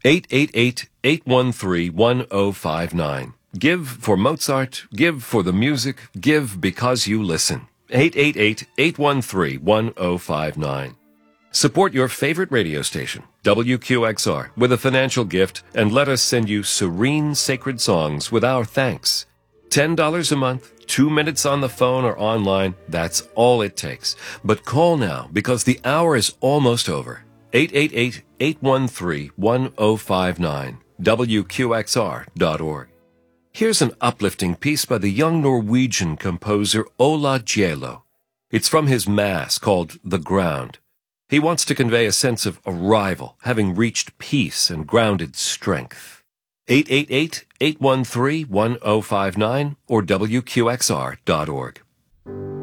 888-813-1059. Give for Mozart, give for the music, give because you listen. 888-813-1059. Support your favorite radio station, WQXR, with a financial gift and let us send you serene, sacred songs with our thanks. $10 a month, 2 minutes on the phone or online, that's all it takes. But call now because the hour is almost over. 888-813-1059, WQXR.org. Here's an uplifting piece by the young Norwegian composer Ola Gjeilo. It's from his mass called The Ground. He wants to convey a sense of arrival, having reached peace and grounded strength. 888-813-1059 or WQXR.org.